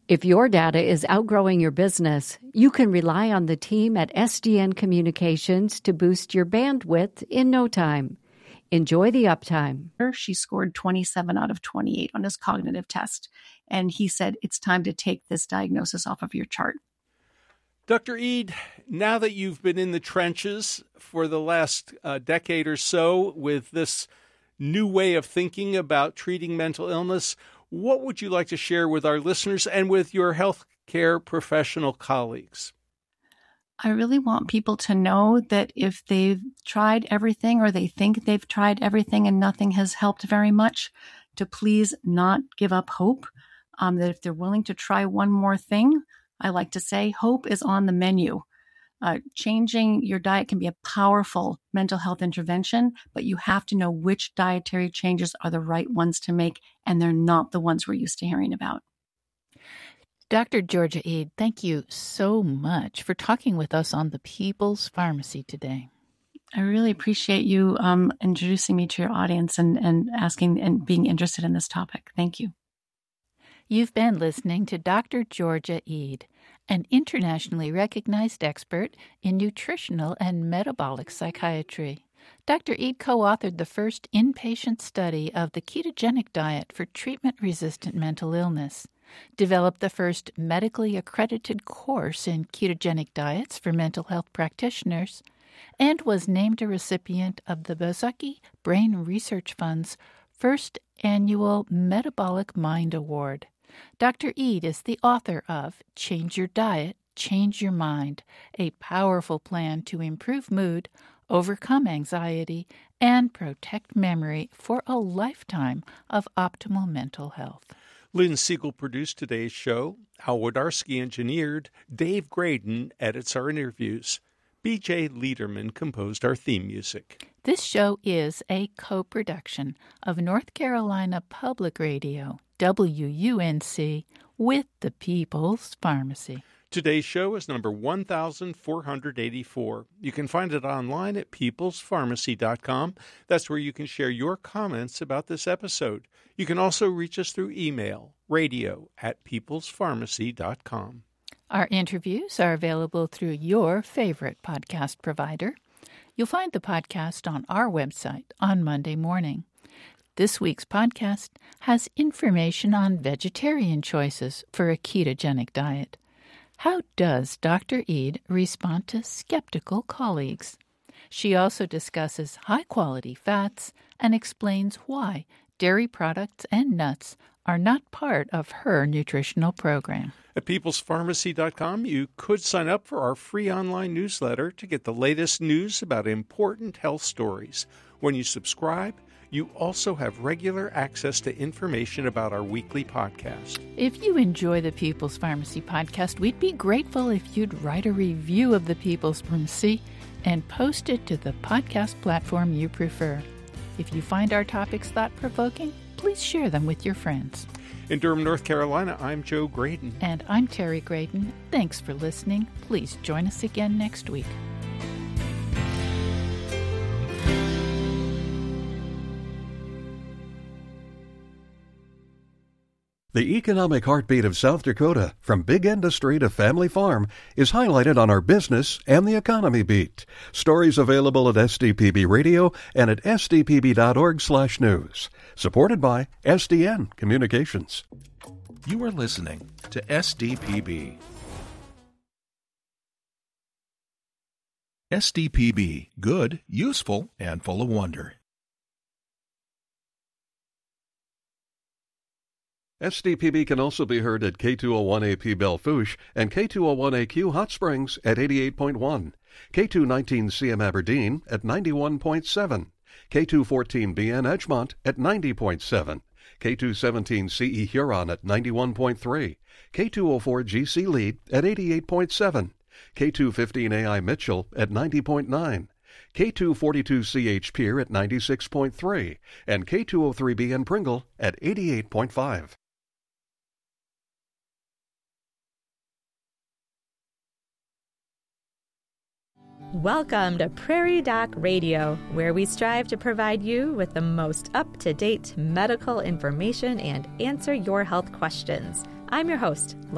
If your data is outgrowing your business, you can rely on the team at SDN Communications to boost your bandwidth in no time. Enjoy the uptime. She scored 27 out of 28 on his cognitive test, and he said, it's time to take this diagnosis off of your chart. Dr. Eid, now that you've been in the trenches for the last decade or so with this new way of thinking about treating mental illness, what would you like to share with our listeners and with your healthcare professional colleagues? I really want people to know that if they've tried everything or they think they've tried everything and nothing has helped very much, to please not give up hope. That if they're willing to try one more thing, I like to say hope is on the menu. Changing your diet can be a powerful mental health intervention, but you have to know which dietary changes are the right ones to make, and they're not the ones we're used to hearing about. Dr. Georgia Eid, thank you so much for talking with us on the People's Pharmacy today. I really appreciate you introducing me to your audience and asking and being interested in this topic. Thank you. You've been listening to Dr. Georgia Eid, an internationally recognized expert in nutritional and metabolic psychiatry. Dr. Eid co-authored the first inpatient study of the ketogenic diet for treatment-resistant mental illness, developed the first medically accredited course in ketogenic diets for mental health practitioners, and was named a recipient of the Basaki Brain Research Fund's first annual Metabolic Mind Award. Dr. Eid is the author of Change Your Diet, Change Your Mind, a powerful plan to improve mood, overcome anxiety, and protect memory for a lifetime of optimal mental health. Lynn Siegel produced today's show. Al Wodarski engineered. Dave Graydon edits our interviews. B.J. Liederman composed our theme music. This show is a co-production of North Carolina Public Radio, WUNC, with the People's Pharmacy. Today's show is number 1484. You can find it online at peoplespharmacy.com. That's where you can share your comments about this episode. You can also reach us through email, radio@peoplespharmacy.com. Our interviews are available through your favorite podcast provider. You'll find the podcast on our website on Monday morning. This week's podcast has information on vegetarian choices for a ketogenic diet. How does Dr. Eid respond to skeptical colleagues? She also discusses high-quality fats and explains why dairy products and nuts are not part of her nutritional program. At peoplespharmacy.com, you could sign up for our free online newsletter to get the latest news about important health stories. When you subscribe, you also have regular access to information about our weekly podcast. If you enjoy the People's Pharmacy podcast, we'd be grateful if you'd write a review of the People's Pharmacy and post it to the podcast platform you prefer. If you find our topics thought-provoking, please share them with your friends. In Durham, North Carolina, I'm Joe Graydon. And I'm Terry Graydon. Thanks for listening. Please join us again next week. The economic heartbeat of South Dakota, from big industry to family farm, is highlighted on our Business and the Economy Beat. Stories available at SDPB Radio and at sdpb.org/news. Supported by SDN Communications. You are listening to SDPB. SDPB, good, useful, and full of wonder. SDPB can also be heard at K201AP Belle Fourche and K201AQ Hot Springs at 88.1, K219CM Aberdeen at 91.7, K214BN Edgemont at 90.7, K217CE Huron at 91.3, K204GC Lead at 88.7, K215AI Mitchell at 90.9, K242CH Pier at 96.3, and K203BN Pringle at 88.5. Welcome to Prairie Doc Radio, where we strive to provide you with the most up-to-date medical information and answer your health questions. I'm your host,